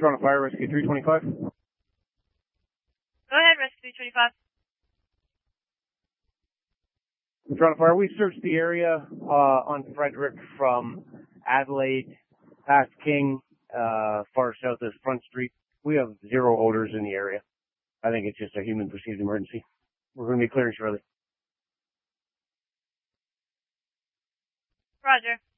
Toronto Fire Rescue 325. Go ahead, Rescue 325. Toronto Fire, we searched the area on Frederick from Adelaide past King, far south as Front Street. We have 0 odors in the area. I think it's just a human perceived emergency. We're going to be clearing shortly. Roger.